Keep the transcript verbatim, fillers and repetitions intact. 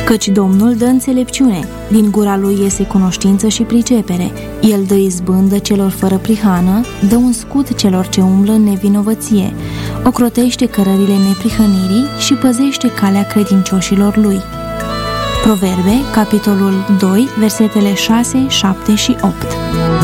Căci Domnul dă înțelepciune, din gura lui iese cunoștință și pricepere. El dă izbândă celor fără prihană, dă un scut celor ce umblă în nevinovăție, ocrotește cărările neprihănirii și păzește calea credincioșilor lui. Proverbe, capitolul doi, versetele șase, șapte și opt.